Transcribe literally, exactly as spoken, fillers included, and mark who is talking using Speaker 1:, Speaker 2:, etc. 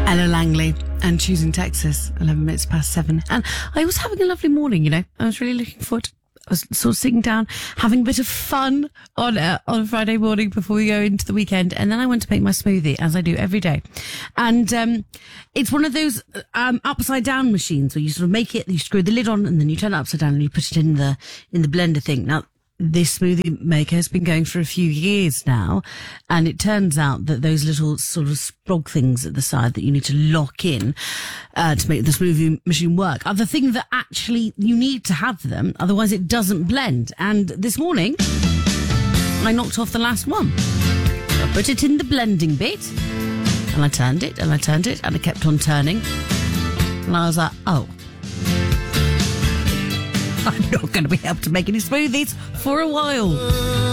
Speaker 1: Ella Langley and Choosing Texas, eleven minutes past seven. And I was having a lovely morning, you know. I was really looking forward to I was sort of sitting down, having a bit of fun on uh, on a Friday morning before we go into the weekend. And then I went to make my smoothie, as I do every day. And um, it's one of those um, upside down machines where you sort of make it, you screw the lid on, and then you turn it upside down and you put it in the in the blender thing. Now, this smoothie maker has been going for a few years now, and it turns out that those little sort of sprog things at the side that you need to lock in uh, to make the smoothie machine work are the thing that actually you need to have them, otherwise it doesn't blend. And this morning, I knocked off the last one. So I put it in the blending bit, and I turned it, and I turned it, and I kept on turning. And I was like, oh, I'm not going to be able to make any smoothies for a while.